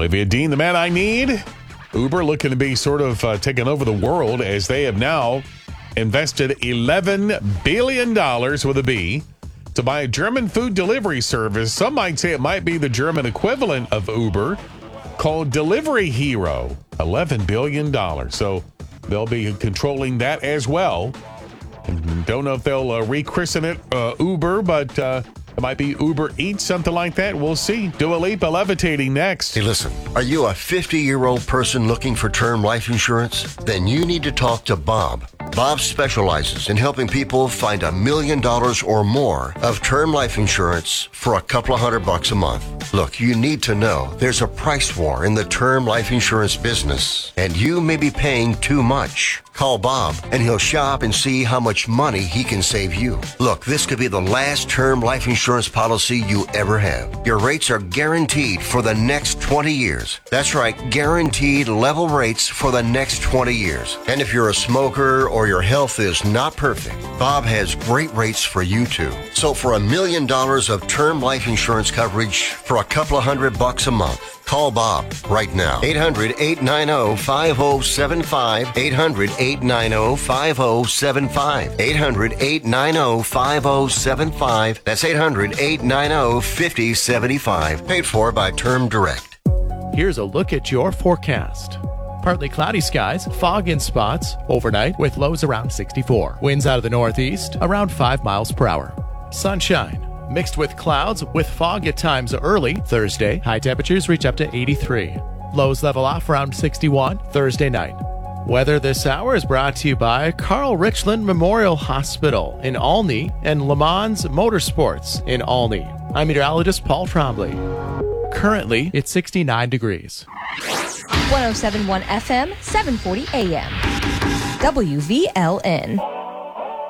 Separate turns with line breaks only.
Olivia Dean, the man I need. Uber looking to be sort of taking over the world as they have now invested $11 billion with a B to buy a German food delivery service. Some might say it might be the German equivalent of Uber, called Delivery Hero. $11 billion. So they'll be controlling that as well. And don't know if they'll rechristen it Uber, but it might be Uber Eats, something like that. We'll see. Dua Lipa levitating next.
Hey, listen, are you a 50-year-old person looking for term life insurance? Then you need to talk to Bob. Bob specializes in helping people find $1 million or more of term life insurance for a couple of $100 a month. Look, you need to know there's a price war in the term life insurance business, and you may be paying too much. Call Bob, and he'll shop and see how much money he can save you. Look, this could be the last term life insurance policy you ever have. Your rates are guaranteed for the next 20 years. That's right, guaranteed level rates for the next 20 years. And if you're a smoker or your health is not perfect, Bob has great rates for you too. So for $1 million of term life insurance coverage for a couple of $100 a month, call Bob right now. 800-890-5075. 800-890-5075. 800-890-5075. That's 800-890-5075. Paid for by Term Direct.
Here's a look at your forecast. Partly cloudy skies, fog in spots, overnight with lows around 64. Winds out of the northeast, around 5 miles per hour. Sunshine, mixed with clouds with fog at times early. Thursday, high temperatures reach up to 83. Lows level off around 61 Thursday night. Weather this hour is brought to you by Carl Richland Memorial Hospital in Olney and Le Mans Motorsports in Olney. I'm meteorologist Paul Trombley. Currently, it's 69 degrees.
107.1 FM, 740 AM. WVLN.